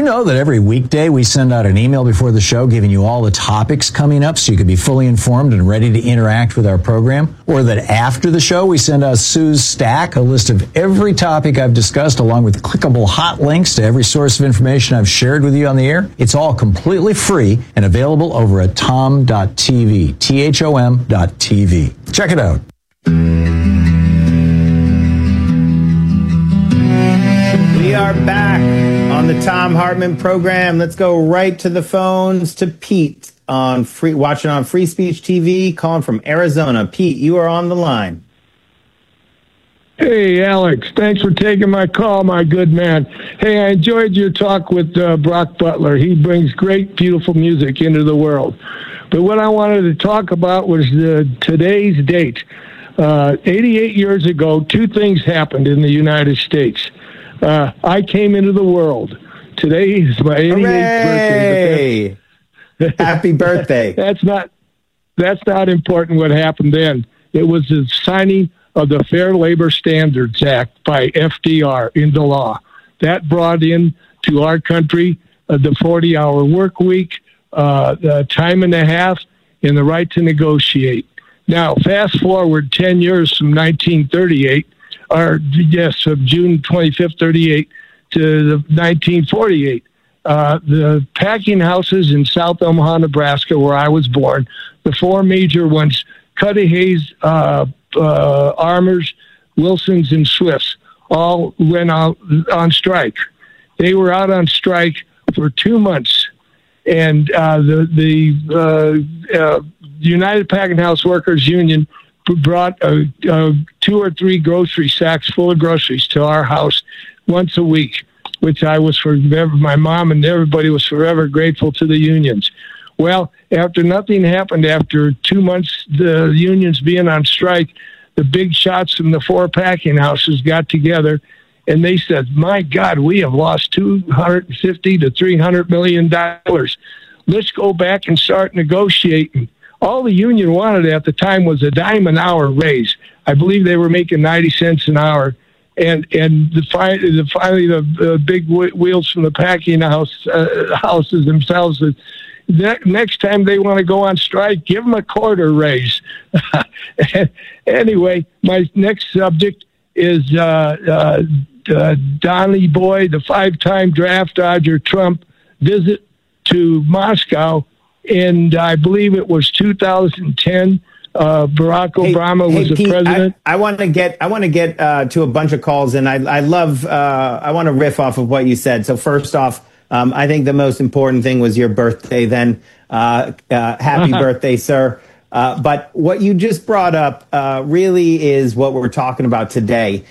you know that every weekday we send out an email before the show giving you all the topics coming up so you can be fully informed and ready to interact with our program? Or that after the show we send out Sue's Stack, a list of every topic I've discussed along with clickable hot links to every source of information I've shared with you on the air? It's all completely free and available over at tom.tv, THOM.tv. Check it out. We are back on the Thom Hartmann program. Let's go right to the phones to Pete watching on Free Speech TV, calling from Arizona. Pete, you are on the line. Hey, Alex. Thanks for taking my call, my good man. Hey, I enjoyed your talk with Brock Butler. He brings great, beautiful music into the world. But what I wanted to talk about was today's date. 88 years ago, two things happened in the United States. I came into the world. Today is my 88th birthday. Happy birthday. That's not important what happened then. It was the signing of the Fair Labor Standards Act by FDR into law. That brought in to our country the 40-hour work week, the time and a half, and the right to negotiate. Now, fast forward 10 years from 1938, of June 25th, 38 to 1948. The packing houses in South Omaha, Nebraska, where I was born, the four major ones, Cudahy's, Armours, Wilson's, and Swift's, all went out on strike. They were out on strike for 2 months, and the United Packing House Workers Union brought 2 or 3 grocery sacks full of groceries to our house once a week, which I was forever, my mom and everybody was forever grateful to the unions. Well, after nothing happened, after 2 months, the unions being on strike, the big shots from the 4 packing houses got together and they said, my God, we have lost $250 to $300 million. Let's go back and start negotiating. All the union wanted at the time was a dime an hour raise. I believe they were making 90 cents an hour. And finally, the big wheels from the packing houses themselves, next time they want to go on strike, give them a quarter raise. Anyway, my next subject is Donnie Boy, the 5-time draft dodger Trump visit to Moscow. And I believe it was 2010. Barack Obama was the Pete, president. I want to get to a bunch of calls, and I want to riff off of what you said. So first off, I think the most important thing was your birthday. Then, happy birthday, sir. But what you just brought up really is what we're talking about today.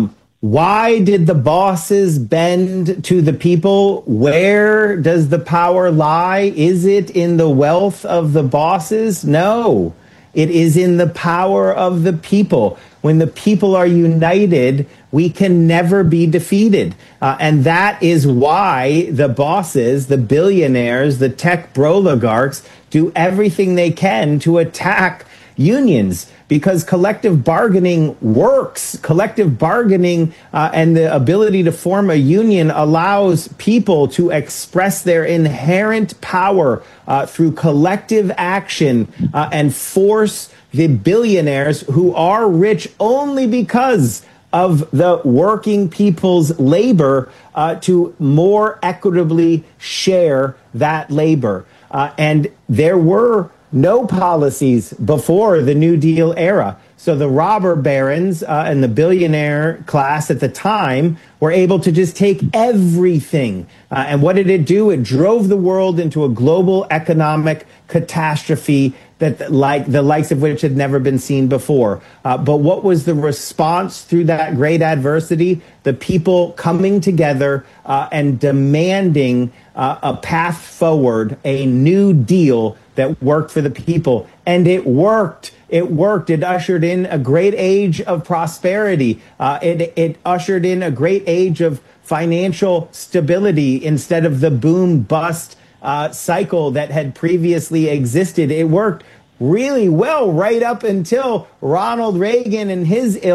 Why did the bosses bend to the people? Where does the power lie? Is it in the wealth of the bosses? No, it is in the power of the people. When the people are united, we can never be defeated. And that is why the bosses, the billionaires, the tech broligarchs do everything they can to attack unions, because collective bargaining works. Collective bargaining and the ability to form a union allows people to express their inherent power through collective action and force the billionaires who are rich only because of the working people's labor to more equitably share that labor. And there were no policies before the New Deal era. So the robber barons and the billionaire class at the time were able to just take everything. And what did it do? It drove the world into a global economic catastrophe that the likes of which had never been seen before. But what was the response through that great adversity? The people coming together and demanding a path forward, a new deal that worked for the people. And it worked. It worked. It ushered in a great age of prosperity. It ushered in a great age of financial stability instead of the boom-bust cycle that had previously existed. It worked really well right up until Ronald Reagan and his ilk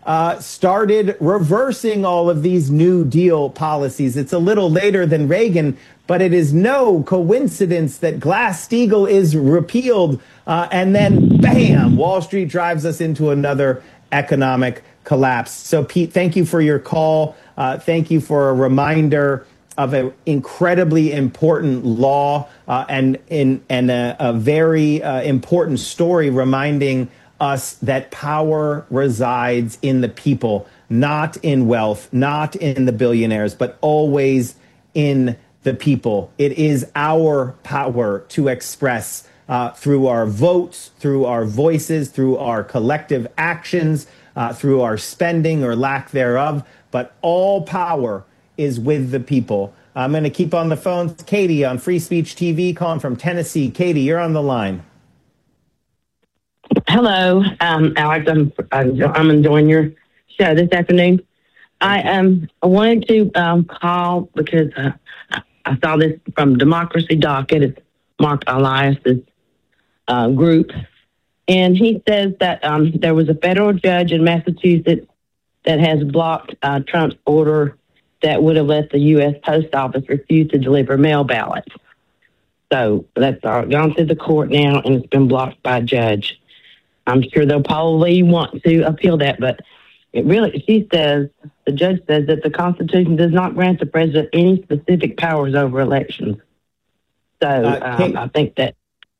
started reversing all of these New Deal policies. It's a little later than Reagan, but it is no coincidence that Glass-Steagall is repealed, and then, bam, Wall Street drives us into another economic collapse. So, Pete, thank you for your call. Thank you for a reminder of an incredibly important law and a very important story reminding us that power resides in the people, not in wealth, not in the billionaires, but always in the people. It is our power to express through our votes, through our voices, through our collective actions, through our spending or lack thereof. But all power is with the people. I'm going to keep on the phone. Katie on Free Speech TV calling from Tennessee. Katie, you're on the line. Hello, Alex. I'm enjoying your show this afternoon. I wanted to call because I saw this from Democracy Docket. It's Mark Elias's group, and he says that there was a federal judge in Massachusetts that has blocked Trump's order that would have let the U.S. Post Office refuse to deliver mail ballots. So that's gone through the court now, and it's been blocked by a judge. I'm sure they'll probably want to appeal that, but the judge says that the Constitution does not grant the president any specific powers over elections. So I think that.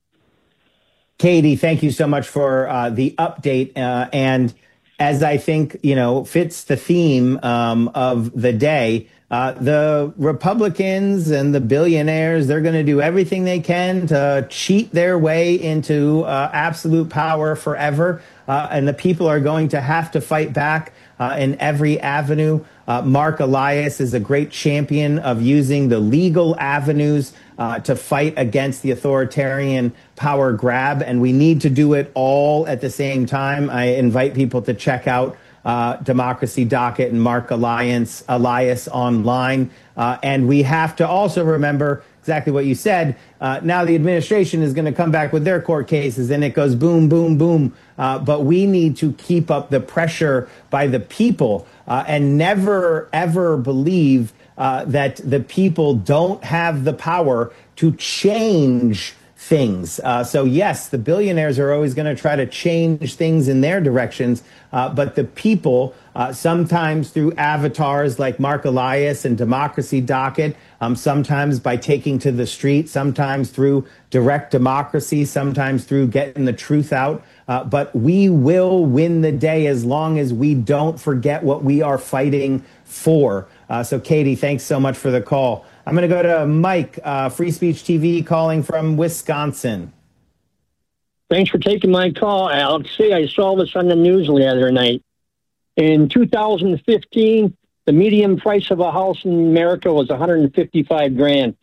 Katie, thank you so much for the update. And as I think, fits the theme of the day, the Republicans and the billionaires, they're going to do everything they can to cheat their way into absolute power forever. And the people are going to have to fight back in every avenue. Mark Elias is a great champion of using the legal avenues to fight against the authoritarian power grab. And we need to do it all at the same time. I invite people to check out Democracy Docket and Mark Elias online. And we have to also remember exactly what you said. Now the administration is going to come back with their court cases and it goes boom, boom, boom. But we need to keep up the pressure by the people and never, ever believe that the people don't have the power to change things. So yes, the billionaires are always going to try to change things in their directions, but the people, sometimes through avatars like Mark Elias and Democracy Docket, sometimes by taking to the street, sometimes through direct democracy, sometimes through getting the truth out. But we will win the day as long as we don't forget what we are fighting for. So Katie, thanks so much for the call. I'm going to go to Mike, Free Speech TV, calling from Wisconsin. Thanks for taking my call, Alex. See, I saw this on the news the other night. In 2015, the median price of a house in America was $155,000.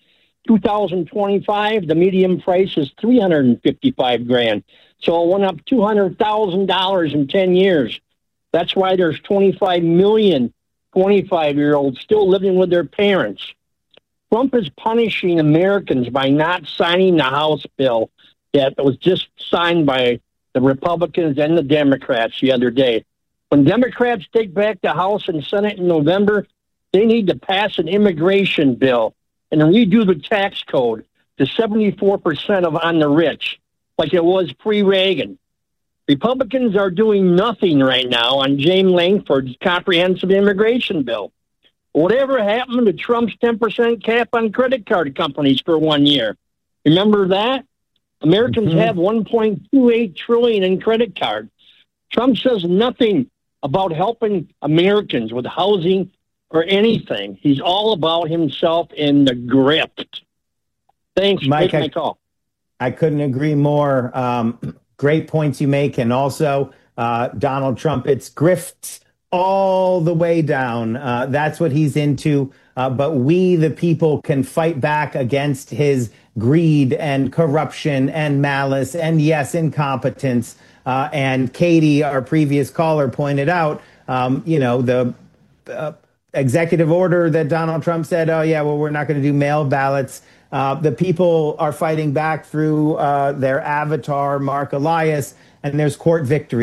2025, the median price is $355,000. So it went up $200,000 in 10 years. That's why there's 25 million 25-year-olds still living with their parents. Trump is punishing Americans by not signing the House bill that was just signed by the Republicans and the Democrats the other day. When Democrats take back the House and Senate in November, they need to pass an immigration bill and redo the tax code to 74% of on the rich, like it was pre-Reagan. Republicans are doing nothing right now on James Lankford's comprehensive immigration bill. Whatever happened to Trump's 10% cap on credit card companies for 1 year? Remember that? Americans have $1.28 trillion in credit cards. Trump says nothing about helping Americans with housing or anything. He's all about himself in the grift. Thanks, Mike. Take my call. I couldn't agree more. Great points you make. And also, Donald Trump, it's grifts all the way down. That's what he's into. But we, the people, can fight back against his greed and corruption and malice and, yes, incompetence. And Katie, our previous caller, pointed out, the executive order that Donald Trump said, oh, yeah, well, we're not going to do mail ballots. The people are fighting back through their avatar, Mark Elias, and there's court victories.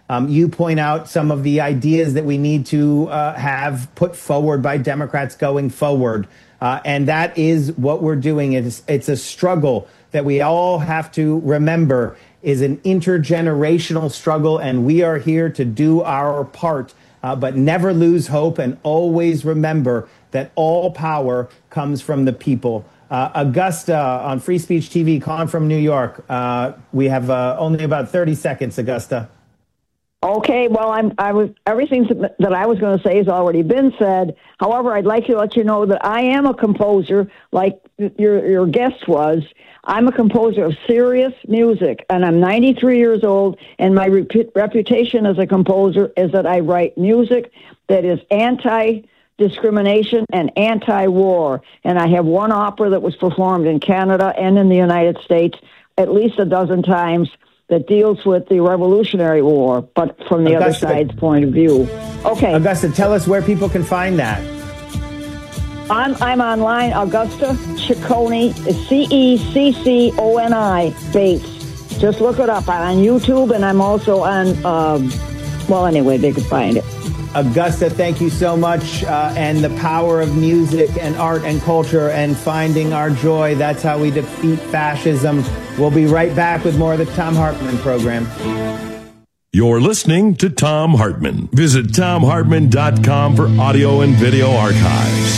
You point out some of the ideas that we need to have put forward by Democrats going forward. And that is what we're doing. It's a struggle that we all have to remember is an intergenerational struggle, and we are here to do our part. But never lose hope and always remember that all power comes from the people. Augusta on Free Speech TV, calling from New York. We have only about 30 seconds, Augusta. Okay, well, everything that I was going to say has already been said. However, I'd like to let you know that I am a composer, like your guest was. I'm a composer of serious music, and I'm 93 years old, and my reputation as a composer is that I write music that is anti-discrimination and anti-war. And I have one opera that was performed in Canada and in the United States at least a dozen times that deals with the Revolutionary War, but from the other side's point of view. Okay. Augusta, tell us where people can find that. I'm online, Augusta Cicconi, Cecconi, Bates. Just look it up. I'm on YouTube, and I'm also on, well, anyway, they can find it. Augusta, thank you so much. And the power of music and art and culture and finding our joy. That's how we defeat fascism. We'll be right back with more of the Thom Hartmann program. You're listening to Thom Hartmann. Visit ThomHartmann.com for audio and video archives.